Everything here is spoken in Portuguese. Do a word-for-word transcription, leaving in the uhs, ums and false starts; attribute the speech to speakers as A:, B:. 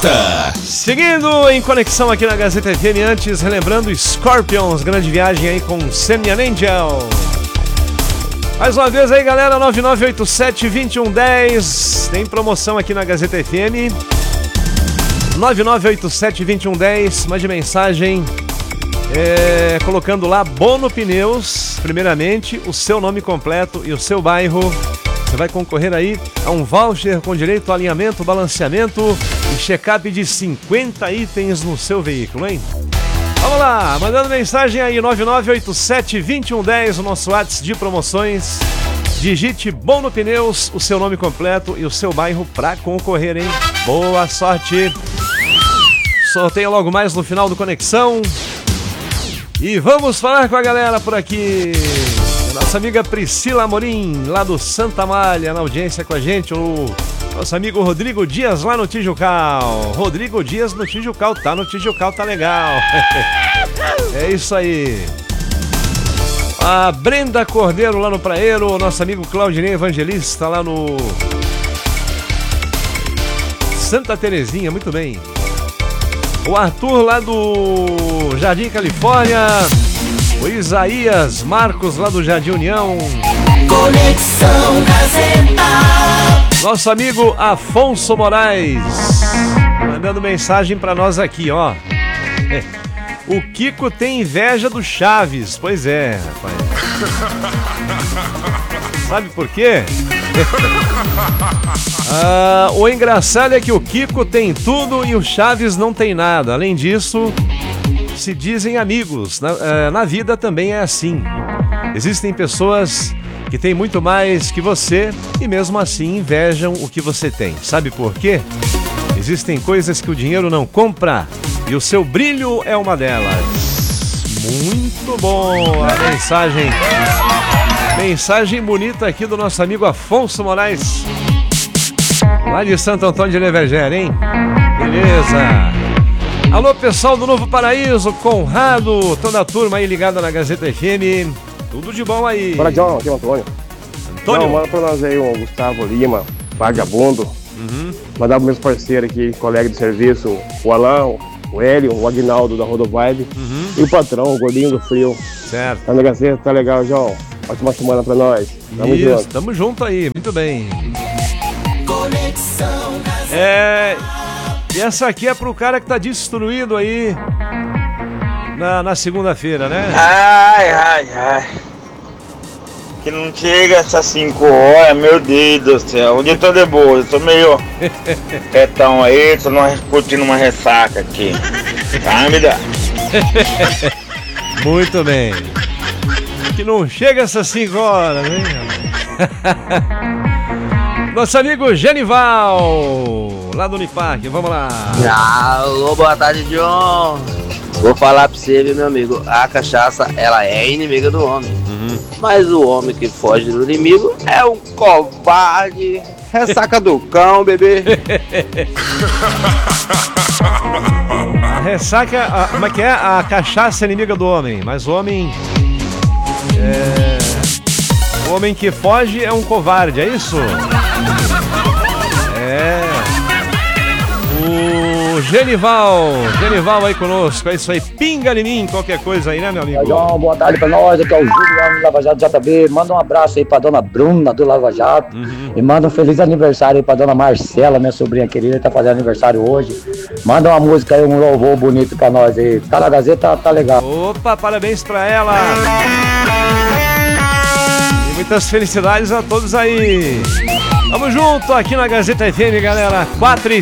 A: volta.
B: Seguindo em conexão aqui na Gazeta F M, antes relembrando Scorpions, grande viagem aí com Semian Angel. Mais uma vez aí, galera, nove nove oito sete, dois um um zero. Tem promoção aqui na Gazeta F M. nove nove oito sete, dois um um zero. Mande mensagem é, colocando lá Bono Pneus. Primeiramente, o seu nome completo e o seu bairro. Você vai concorrer aí a um voucher com direito a alinhamento, balanceamento e check-up de cinquenta itens no seu veículo, hein? Vamos lá, mandando mensagem aí, nove nove oito sete, dois um um zero, o nosso WhatsApp de promoções. Digite Bono Pneus, o seu nome completo e o seu bairro pra concorrer, hein? Boa sorte! Sorteio logo mais no final do Conexão. E vamos falar com a galera por aqui. Nossa amiga Priscila Amorim, lá do Santa Amália, na audiência com a gente. O nosso amigo Rodrigo Dias, lá no Tijucal. Rodrigo Dias no Tijucal, tá no Tijucal, tá legal. É isso aí. A Brenda Cordeiro, lá no Praeiro. O nosso amigo Claudinei Evangelista, lá no Santa Terezinha, muito bem. O Arthur, lá do Jardim Califórnia. O Isaías Marcos, lá do Jardim União.
A: Conexão Gazeta.
B: Nosso amigo Afonso Moraes, mandando mensagem pra nós aqui, ó. É. O Kiko tem inveja do Chaves. Pois é, rapaz. Sabe por quê? ah, o engraçado é que o Kiko tem tudo e o Chaves não tem nada. Além disso, se dizem amigos. Na, uh, na vida também é assim. Existem pessoas que têm muito mais que você e mesmo assim invejam o que você tem. Sabe por quê? Existem coisas que o dinheiro não compra e o seu brilho é uma delas. Muito bom a mensagem. Mensagem bonita aqui do nosso amigo Afonso Moraes, lá de Santo Antônio de Leverger, hein? Beleza. Alô, pessoal do Novo Paraíso, Conrado, toda a turma aí ligada na Gazeta F M. Tudo de bom aí.
C: Bora, John, aqui é o Antônio.
B: Antônio?
C: Não, manda pra nós aí o Gustavo Lima, vagabundo. Uhum. Mandar pros meus parceiros aqui, colega de serviço, o Alan, o Hélio, o Aguinaldo da Rodovibe. Uhum. E o patrão, o gordinho do frio.
B: Certo.
C: Tá na Gazeta, tá legal, João. Ótima semana pra nós.
B: Tamo Isso, junto. Tamo junto aí, muito bem.
A: Conexão Gazeta.
B: É... E essa aqui é pro cara que tá destruído aí na, na segunda-feira, né?
D: Ai, ai, ai. Que não chega essas cinco horas, meu Deus do céu. O dia tô de boa, eu tô meio retão aí, tô numa, curtindo uma ressaca aqui. Tá, me dá.
B: Muito bem. Que não chega essas cinco horas, hein? Nosso amigo Genival, lá do Uniparque, vamos lá.
E: Alô, boa tarde, John. Vou falar pra você, meu amigo, a cachaça, ela é inimiga do homem. Uhum. Mas o homem que foge do inimigo é um covarde. Ressaca do cão, bebê.
B: A ressaca, a, como é que é? A cachaça é inimiga do homem, mas o homem... É... O homem que foge é um covarde, é isso? É. O Genival, Genival aí conosco, é isso aí. Pinga em mim, qualquer coisa aí, né, meu amigo?
F: João, boa tarde pra nós, aqui é o Júlio do Lava Jato J B. Manda um abraço aí pra dona Bruna do Lava Jato. Uhum. E manda um feliz aniversário aí pra dona Marcela, minha sobrinha querida, que tá fazendo aniversário hoje. Manda uma música aí, um louvor bonito pra nós aí. Tá na Gazeta, tá legal.
B: Opa, parabéns pra ela. Muitas felicidades a todos aí. Tamo junto aqui na Gazeta F M, galera. quatro e